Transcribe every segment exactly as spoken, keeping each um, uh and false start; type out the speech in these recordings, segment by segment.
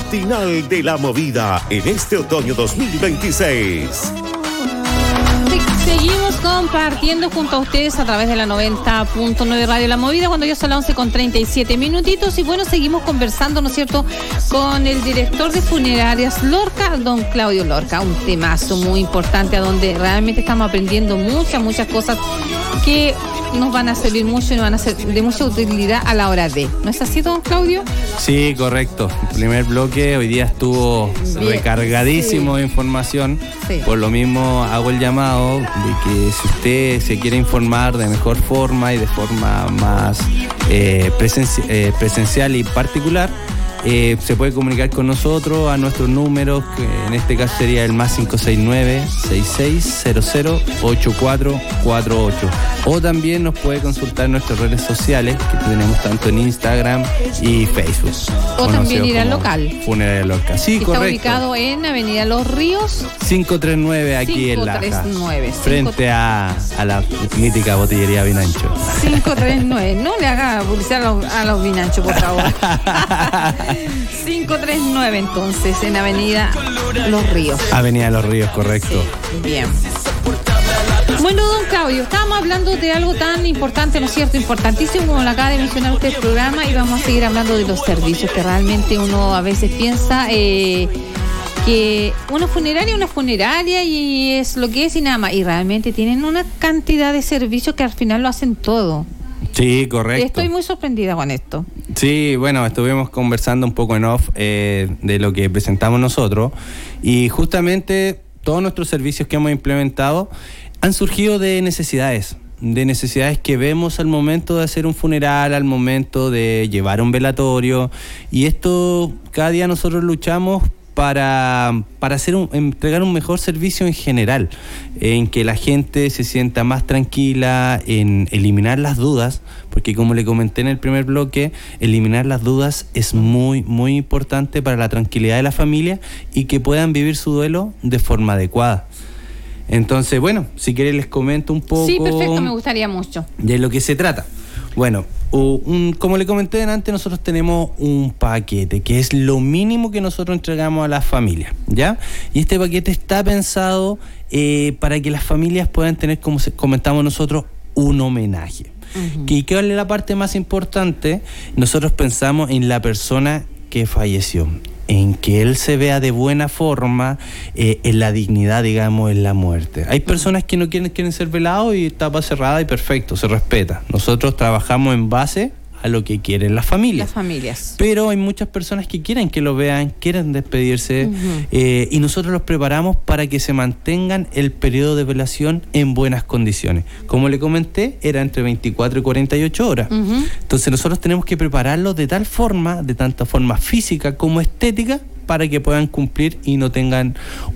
matinal de la movida en este otoño dos mil veintiséis. Seguimos compartiendo junto a ustedes a través de la noventa punto nueve Radio La Movida, cuando ya son las once con treinta y siete minutitos. Y bueno, seguimos conversando, ¿no es cierto?, con el director de Funerarias Lorca, don Claudio Lorca. Un temazo muy importante, a donde realmente estamos aprendiendo muchas, muchas cosas que nos van a servir mucho y nos van a ser de mucha utilidad a la hora de. ¿No es así, don Claudio? Sí, correcto. El primer bloque hoy día estuvo Bien. recargadísimo sí. de información. Sí. Por lo mismo hago el llamado de que si usted se quiere informar de mejor forma y de forma más eh, presenci- eh, presencial y particular, Eh, se puede comunicar con nosotros a nuestros números, que en este caso sería el más cinco seis nueve, seis seis cero cero, ocho cuatro cuatro ocho, o también nos puede consultar en nuestras redes sociales, que tenemos tanto en Instagram y Facebook, o también ir al local Funeraria Lorca. Sí, está correcto. ubicado en Avenida Los Ríos quinientos treinta y nueve aquí en Laja, frente a, a la mítica botillería Vinancho. quinientos treinta y nueve, no le haga publicidad a los, a los Vinancho, por favor. quinientos treinta y nueve entonces, en Avenida Los Ríos. Avenida Los Ríos, correcto. Sí, bien. Bueno, don Claudio, estábamos hablando de algo tan importante, ¿no es cierto? Importantísimo, como lo acaba de mencionar usted el programa, y vamos a seguir hablando de los servicios, que realmente uno a veces piensa eh, que una funeraria es una funeraria y es lo que es y nada más, y realmente tienen una cantidad de servicios que al final lo hacen todo. Sí, correcto. Estoy muy sorprendida con esto. Sí, bueno, estuvimos conversando un poco en off eh, de lo que presentamos nosotros, y justamente todos nuestros servicios que hemos implementado han surgido de necesidades, de necesidades que vemos al momento de hacer un funeral, al momento de llevar un velatorio, y esto cada día nosotros luchamos para, para hacer un, entregar un mejor servicio en general, en que la gente se sienta más tranquila, en eliminar las dudas, porque como le comenté en el primer bloque, eliminar las dudas es muy, muy importante para la tranquilidad de la familia y que puedan vivir su duelo de forma adecuada. Entonces, bueno, si quieren les comento un poco. Sí, perfecto, me gustaría mucho. De lo que se trata. Bueno, un, como le comenté antes, nosotros tenemos un paquete que es lo mínimo que nosotros entregamos a las familias, ¿ya? Y este paquete está pensado eh, para que las familias puedan tener, como comentamos nosotros, un homenaje. Uh-huh. ¿Y qué es la parte más importante? Nosotros pensamos en la persona que falleció, en que él se vea de buena forma, eh, en la dignidad, digamos, en la muerte. Hay personas que no quieren, quieren ser velados y tapa cerrada y perfecto, se respeta. Nosotros trabajamos en base a lo que quieren las familias. Las familias. Pero hay muchas personas que quieren que lo vean, quieren despedirse, uh-huh. eh, y nosotros los preparamos para que se mantengan el periodo de velación en buenas condiciones. Como le comenté, era entre veinticuatro y cuarenta y ocho horas. Uh-huh. Entonces nosotros tenemos que prepararlos de tal forma, de tanta forma física como estética, para que puedan cumplir y no tengan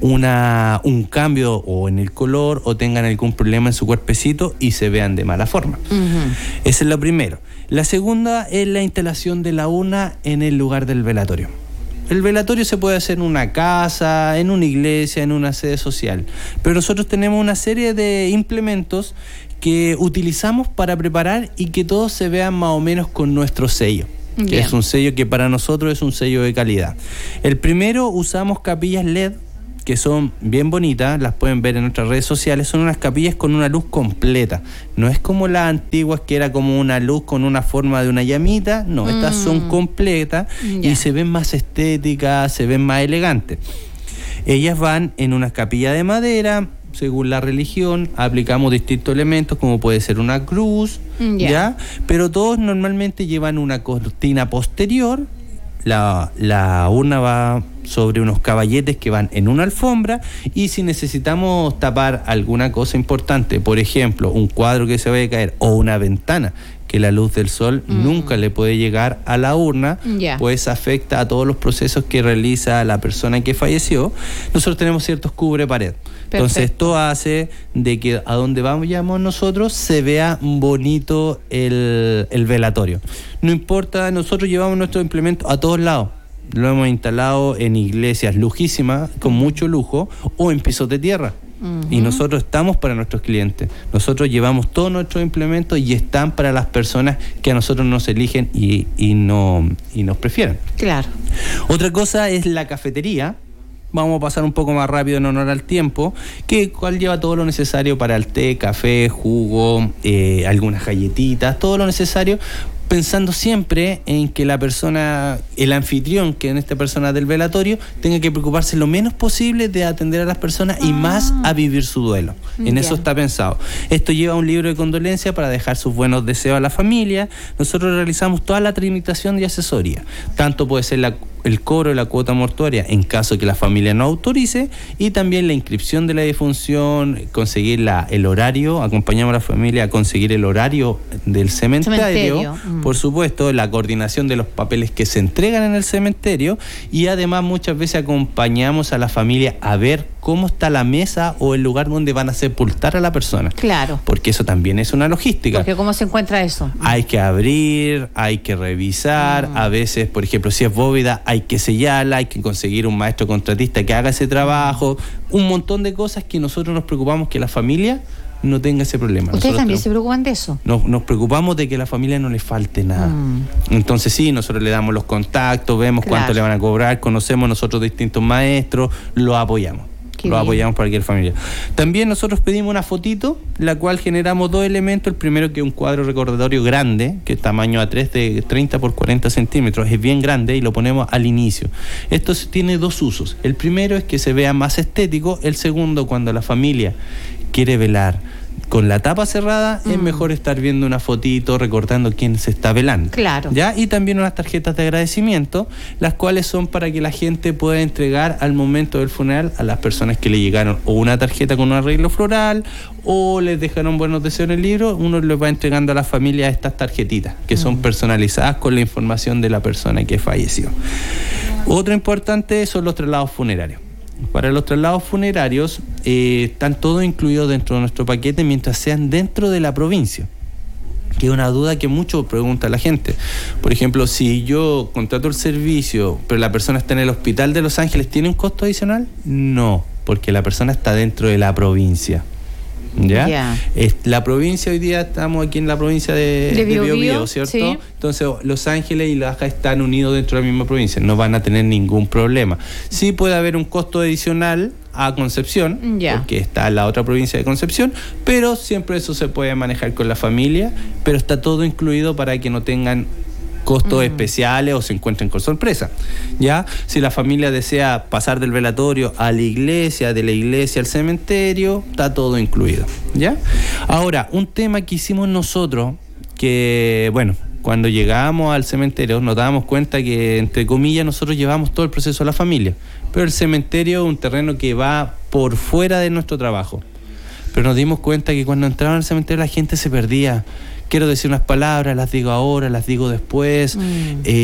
una un cambio o en el color o tengan algún problema en su cuerpecito y se vean de mala forma. Uh-huh. Ese es lo primero. La segunda es la instalación de la urna en el lugar del velatorio. El velatorio se puede hacer en una casa, en una iglesia, en una sede social, pero nosotros tenemos una serie de implementos que utilizamos para preparar y que todos se vean más o menos con nuestro sello. Que Bien. Es un sello que para nosotros es un sello de calidad. El primero, usamos capillas L E D, que son bien bonitas, las pueden ver en nuestras redes sociales. Son unas capillas con una luz completa. No es como las antiguas, que era como una luz con una forma de una llamita. No, mm. estas son completas yeah. y se ven más estéticas, se ven más elegantes. Ellas van en una capilla de madera. Según la religión, aplicamos distintos elementos, como puede ser una cruz, yeah. ¿ya? Pero todos normalmente llevan una cortina posterior. La, la urna va sobre unos caballetes que van en una alfombra, y si necesitamos tapar alguna cosa importante, por ejemplo, un cuadro que se vaya a caer o una ventana, que la luz del sol mm. nunca le puede llegar a la urna, yeah. pues afecta a todos los procesos que realiza la persona que falleció. Nosotros tenemos ciertos cubre pared. Perfecto. Entonces esto hace de que a donde vayamos nosotros se vea bonito el, el velatorio. No importa, nosotros llevamos nuestros implementos a todos lados. Lo hemos instalado en iglesias lujísimas, con mucho lujo, o en pisos de tierra. Uh-huh. Y nosotros estamos para nuestros clientes. Nosotros llevamos todos nuestros implementos y están para las personas que a nosotros nos eligen y, y, no, y nos prefieren. Claro. Otra cosa es la cafetería. Vamos a pasar un poco más rápido en honor al tiempo, que cual lleva todo lo necesario para el té, café, jugo, eh, algunas galletitas, todo lo necesario, pensando siempre en que la persona, el anfitrión, que en esta persona del velatorio, tenga que preocuparse lo menos posible de atender a las personas ah. y más a vivir su duelo. En yeah. eso está pensado. Esto lleva un libro de condolencia para dejar sus buenos deseos a la familia. Nosotros realizamos toda la tramitación de asesoría. Tanto puede ser la el cobro de la cuota mortuaria en caso que la familia no autorice, y también la inscripción de la difunción, conseguir la, el horario, acompañamos a la familia a conseguir el horario del cementerio, cementerio. Mm. por supuesto, la coordinación de los papeles que se entregan en el cementerio, y además muchas veces acompañamos a la familia a ver cómo está la mesa o el lugar donde van a sepultar a la persona. Claro. Porque eso también es una logística. Porque ¿cómo se encuentra eso? Hay que abrir, hay que revisar, mm. a veces, por ejemplo, si es bóveda, hay que sellarla, hay que conseguir un maestro contratista que haga ese trabajo, un montón de cosas que nosotros nos preocupamos que la familia no tenga ese problema. ¿Ustedes nosotros también se preocupan de eso? Nos, nos preocupamos de que a la familia no le falte nada. Mm. Entonces sí, nosotros le damos los contactos, vemos claro. cuánto le van a cobrar, conocemos nosotros distintos maestros, lo apoyamos. Qué lo bien. apoyamos para cualquier familia. También nosotros pedimos una fotito, la cual generamos dos elementos. El primero, que es un cuadro recordatorio grande, que es tamaño A tres de treinta por cuarenta centímetros, es bien grande, y lo ponemos al inicio. Esto tiene dos usos. El primero es que se vea más estético. El segundo, cuando la familia quiere velar con la tapa cerrada, mm. es mejor estar viendo una fotito recordando quién se está velando. Claro. ¿Ya? Y también unas tarjetas de agradecimiento, las cuales son para que la gente pueda entregar al momento del funeral a las personas que le llegaron o una tarjeta con un arreglo floral o les dejaron buenos deseos en el libro. Uno les va entregando a la familia estas tarjetitas que mm. son personalizadas con la información de la persona que falleció. Otro importante son los traslados funerarios. Para los traslados funerarios eh, están todos incluidos dentro de nuestro paquete mientras sean dentro de la provincia, que es una duda que mucho pregunta la gente. Por ejemplo, si yo contrato el servicio pero la persona está en el hospital de Los Ángeles, ¿tiene un costo adicional? No, porque la persona está dentro de la provincia. ¿Ya? Yeah. Es, la provincia, hoy día estamos aquí en la provincia de, de Bio, Bio, ¿cierto? Sí. Entonces Los Ángeles y La Baja están unidos dentro de la misma provincia, no van a tener ningún problema. Sí puede haber un costo adicional a Concepción, yeah. porque está en la otra provincia de Concepción, pero siempre eso se puede manejar con la familia, pero está todo incluido para que no tengan costos mm. especiales o se encuentren con sorpresa. ¿Ya? Si la familia desea pasar del velatorio a la iglesia, de la iglesia al cementerio, está todo incluido. ¿Ya? Ahora, un tema que hicimos nosotros, que, bueno, cuando llegamos al cementerio nos dábamos cuenta que, entre comillas, nosotros llevamos todo el proceso a la familia, pero el cementerio es un terreno que va por fuera de nuestro trabajo. Pero nos dimos cuenta que cuando entraban al cementerio la gente se perdía. Quiero decir unas palabras, las digo ahora, las digo después. Mm.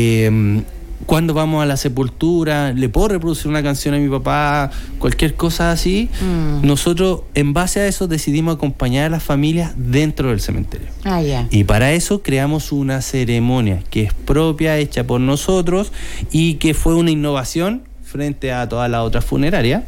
Eh, cuando vamos a la sepultura, le puedo reproducir una canción a mi papá, cualquier cosa así. Mm. Nosotros, en base a eso, decidimos acompañar a las familias dentro del cementerio. Ah, yeah. Y para eso creamos una ceremonia que es propia, hecha por nosotros, y que fue una innovación frente a todas las otras funerarias,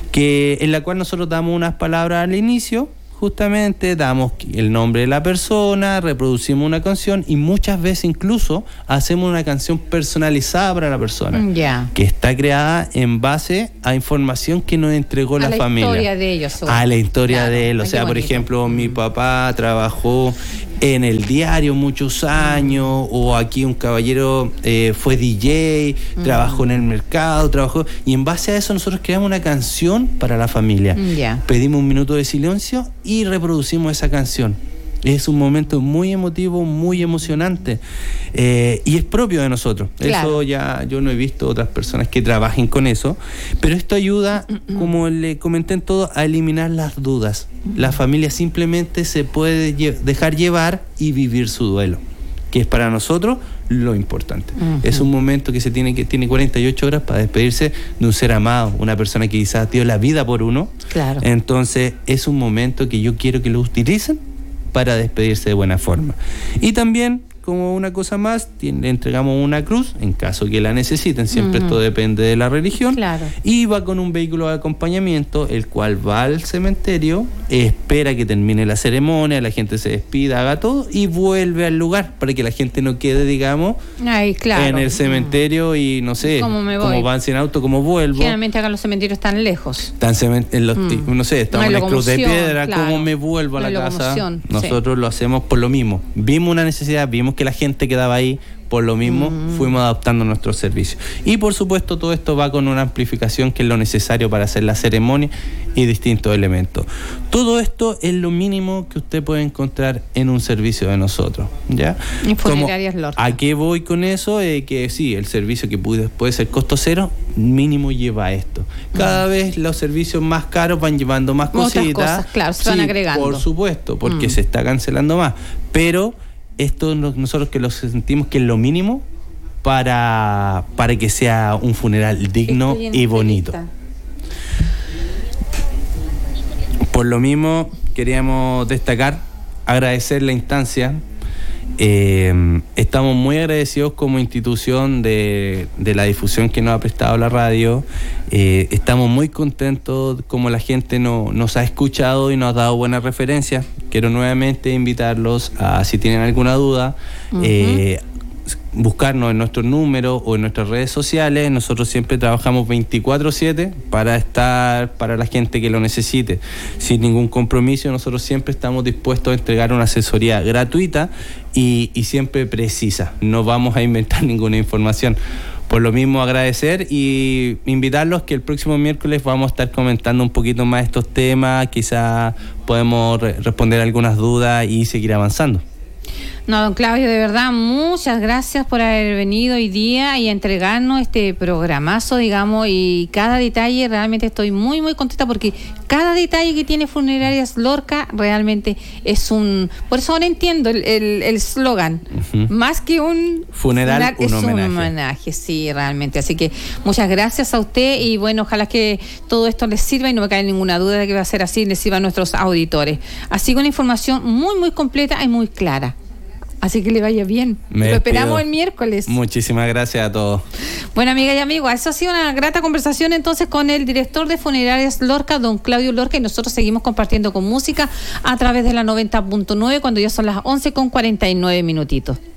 que en la cual nosotros damos unas palabras al inicio. Justamente damos el nombre de la persona, reproducimos una canción y muchas veces incluso hacemos una canción personalizada para la persona, yeah. que está creada en base a información que nos entregó la, la familia. A la historia de ellos. A la historia claro, de él. O sea, por bonito. ejemplo, mi papá trabajó en el diario muchos años, o aquí un caballero eh, fue D J, mm. trabajó en el mercado, trabajó, y en base a eso nosotros creamos una canción para la familia. Yeah. Pedimos un minuto de silencio y reproducimos esa canción. Es un momento muy emotivo, muy emocionante, eh, y es propio de nosotros. Claro. Eso ya yo no he visto otras personas que trabajen con eso, pero esto ayuda, como le comenté en todo, a eliminar las dudas. La familia simplemente se puede lle- dejar llevar y vivir su duelo, que es para nosotros lo importante. Uh-huh. Es un momento que se tiene que tiene cuarenta y ocho horas para despedirse de un ser amado, una persona que quizás dio la vida por uno. Claro. Entonces es un momento que yo quiero que lo utilicen para despedirse de buena forma. Y también, como una cosa más, le entregamos una cruz en caso que la necesiten, siempre uh-huh. esto depende de la religión, claro. y va con un vehículo de acompañamiento, el cual va al cementerio, espera que termine la ceremonia, la gente se despida, haga todo y vuelve al lugar para que la gente no quede, digamos, Ay, claro. en el cementerio y no sé, ¿Cómo me voy? como van sin auto, como vuelvo. Generalmente acá los cementerios están lejos. Están cement- en los, mm. no sé, estamos no en el Cruz de Piedra, claro. ¿cómo me vuelvo a no la casa? Nosotros sí. lo hacemos por lo mismo. Vimos una necesidad, vimos que la gente quedaba ahí, por lo mismo mm. fuimos adaptando nuestros servicios. Y por supuesto todo esto va con una amplificación que es lo necesario para hacer la ceremonia y distintos elementos. Todo esto es lo mínimo que usted puede encontrar en un servicio de nosotros, ¿ya? Y Funerarias Lorca. ¿A qué voy con eso? Eh, que sí, el servicio que puede, puede ser costo cero, mínimo lleva esto. Cada mm. vez los servicios más caros van llevando más Otras cositas. cosas, claro, se sí, van agregando. Por supuesto, porque mm. se está cancelando más. Pero esto nosotros que lo sentimos que es lo mínimo para, para que sea un funeral digno y bonito. Por lo mismo queríamos destacar, agradecer la instancia. Eh, estamos muy agradecidos como institución de, de la difusión que nos ha prestado la radio. Eh, estamos muy contentos como la gente no, nos ha escuchado y nos ha dado buenas referencias. Quiero nuevamente invitarlos a, si tienen alguna duda, uh-huh. eh, buscarnos en nuestros números o en nuestras redes sociales. Nosotros siempre trabajamos veinticuatro siete para estar para la gente que lo necesite, sin ningún compromiso. Nosotros siempre estamos dispuestos a entregar una asesoría gratuita y, y siempre precisa. No vamos a inventar ninguna información. Por lo mismo, agradecer y invitarlos que el próximo miércoles vamos a estar comentando un poquito más estos temas. Quizás podemos re- responder algunas dudas y seguir avanzando. No, don Claudio, de verdad, muchas gracias por haber venido hoy día y entregarnos este programazo, digamos, y cada detalle, realmente estoy muy, muy contenta porque cada detalle que tiene Funerarias Lorca realmente es un... Por eso ahora entiendo el eslogan, el, el uh-huh. más que un funeral, funeral un es homenaje. un homenaje, sí, realmente. Así que muchas gracias a usted y bueno, ojalá que todo esto les sirva y no me cae ninguna duda de que va a ser así, les sirva a nuestros auditores. Así que una información muy, muy completa y muy clara. Así que le vaya bien. Me Lo esperamos despido. el miércoles. Muchísimas gracias a todos. Bueno, amiga y amigos, eso ha sido una grata conversación entonces con el director de Funerarias Lorca, don Claudio Lorca, y nosotros seguimos compartiendo con música a través de la noventa punto nueve cuando ya son las once con cuarenta y nueve minutitos.